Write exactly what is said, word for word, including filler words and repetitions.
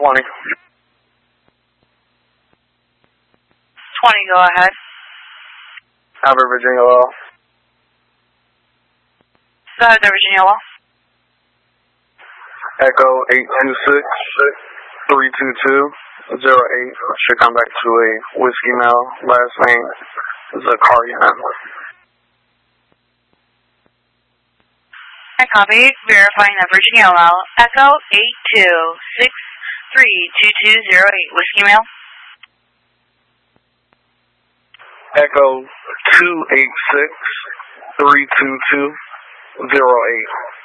twenty. twenty, go ahead. Albert, Virginia Law. Go ahead, Virginia Law. Echo eight two six, three two two, zero eight. Should come back to a whiskey mail. Last name Zakarian. I copy. Verifying that Virginia Law. Echo eight two six, three two two, zero eight. Whiskey mail. Echo two eight six, three two two, zero eight.